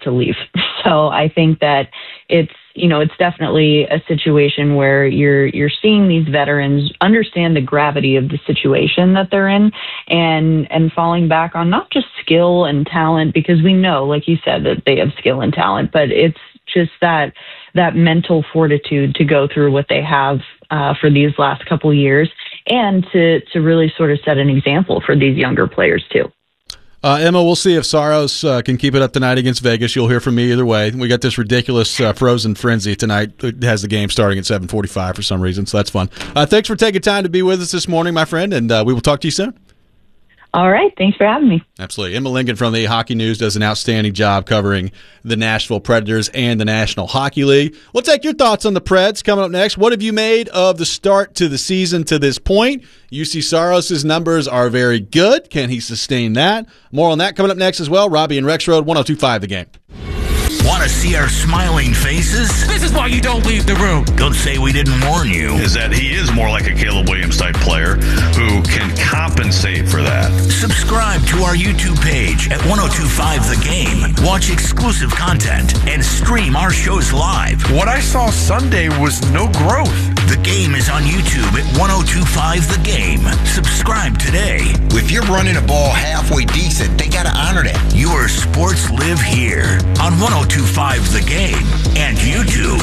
to leave. So I think that it's definitely a situation where you're seeing these veterans understand the gravity of the situation that they're in and falling back on not just skill and talent, because we know, like you said, that they have skill and talent, but it's just that mental fortitude to go through what they have for these last couple of years, and to really sort of set an example for these younger players too. Emma, we'll see if Saros can keep it up tonight against Vegas. You'll hear from me either way. We got this ridiculous Frozen Frenzy tonight. It has the game starting at 7:45 for some reason, so that's fun. Thanks for taking time to be with us this morning, my friend, and we will talk to you soon. All right. Thanks for having me. Absolutely. Emma Lincoln from the Hockey News does an outstanding job covering the Nashville Predators and the National Hockey League. We'll take your thoughts on the Preds coming up next. What have you made of the start to the season to this point? UC Saros' numbers are very good. Can he sustain that? More on that coming up next as well. Robbie and Rexroad, 102.5 The Game. Want to see our smiling faces? This is why you don't leave the room. Don't say we didn't warn you. Is that he is more like a Caleb Williams type player who can compensate for that. Subscribe to our YouTube page at 1025 The Game. Watch exclusive content and stream our shows live. What I saw Sunday was no growth. The Game is on YouTube at 1025 The Game. Subscribe today. If you're running a ball halfway decent, they got to honor that. Your sports live here on 1025 The Game and YouTube.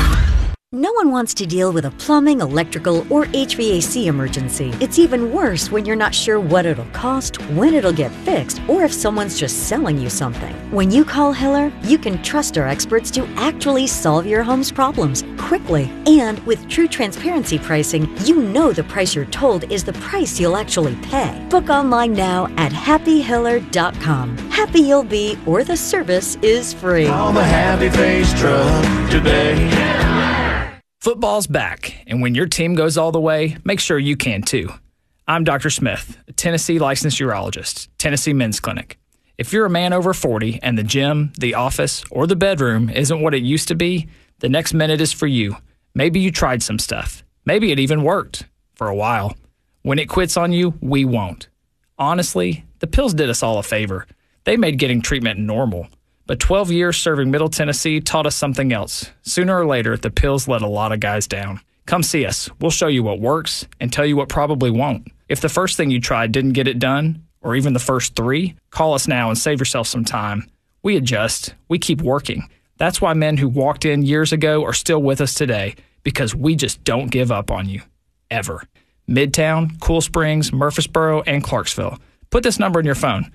No one wants to deal with a plumbing, electrical, or HVAC emergency. It's even worse when you're not sure what it'll cost, when it'll get fixed, or if someone's just selling you something. When you call Hiller, you can trust our experts to actually solve your home's problems quickly. And with true transparency pricing, you know the price you're told is the price you'll actually pay. Book online now at happyhiller.com. Happy you'll be, or the service is free. On the Happy Face truck today. Football's back, and when your team goes all the way, make sure you can too. I'm Dr. Smith, a Tennessee licensed urologist, Tennessee Men's Clinic. If you're a man over 40 and the gym, the office, or the bedroom isn't what it used to be, the next minute is for you. Maybe you tried some stuff. Maybe it even worked for a while. When it quits on you, we won't. Honestly, the pills did us all a favor. They made getting treatment normal. But 12 years serving Middle Tennessee taught us something else. Sooner or later, the pills let a lot of guys down. Come see us. We'll show you what works and tell you what probably won't. If the first thing you tried didn't get it done, or even the first 3, call us now and save yourself some time. We adjust. We keep working. That's why men who walked in years ago are still with us today, because we just don't give up on you. Ever. Midtown, Cool Springs, Murfreesboro, and Clarksville. Put this number in your phone.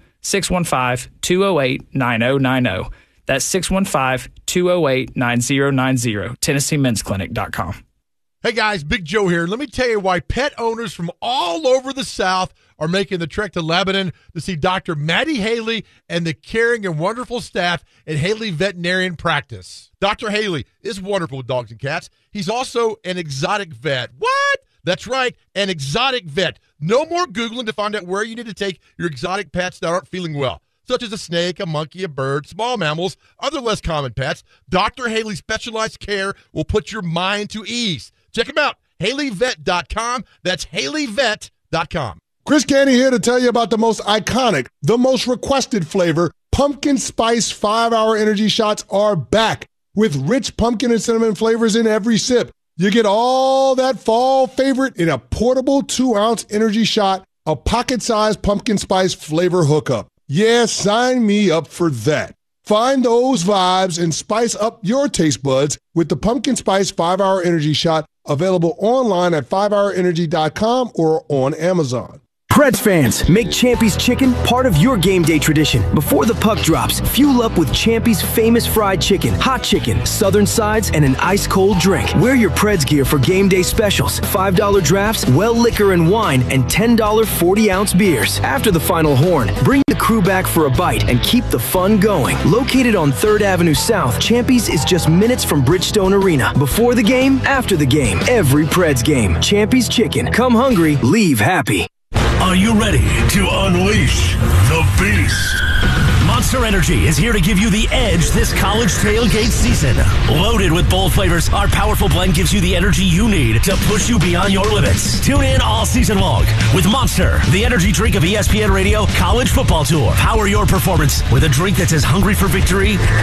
615-208-9090. That's 615-208-9090. TennesseeMen'sClinic.com. Hey guys, Big Joe here. Let me tell you why pet owners from all over the South are making the trek to Lebanon to see Dr. Maddie Haley and the caring and wonderful staff at Haley Veterinarian Practice. Dr. Haley is wonderful with dogs and cats. He's also an exotic vet. What? That's right, an exotic vet. No more Googling to find out where you need to take your exotic pets that aren't feeling well, such as a snake, a monkey, a bird, small mammals, other less common pets. Dr. Haley's specialized care will put your mind to ease. Check him out, HaleyVet.com. That's HaleyVet.com. Chris Canty here to tell you about the most iconic, the most requested flavor. Pumpkin Spice 5-Hour Energy Shots are back with rich pumpkin and cinnamon flavors in every sip. You get all that fall favorite in a portable 2-ounce energy shot, a pocket-sized pumpkin spice flavor hookup. Yeah, sign me up for that. Find those vibes and spice up your taste buds with the Pumpkin Spice 5-Hour Energy Shot, available online at 5hourenergy.com or on Amazon. Preds fans, make Champy's Chicken part of your game day tradition. Before the puck drops, fuel up with Champy's famous fried chicken, hot chicken, southern sides, and an ice-cold drink. Wear your Preds gear for game day specials, $5 drafts, well liquor and wine, and $10 40-ounce beers. After the final horn, bring the crew back for a bite and keep the fun going. Located on 3rd Avenue South, Champy's is just minutes from Bridgestone Arena. Before the game, after the game, every Preds game. Champy's Chicken. Come hungry, leave happy. Are you ready to unleash the beast? Monster Energy is here to give you the edge this college tailgate season. Loaded with bold flavors, our powerful blend gives you the energy you need to push you beyond your limits. Tune in all season long with Monster, the energy drink of ESPN Radio College Football Tour. Power your performance with a drink that's as hungry for victory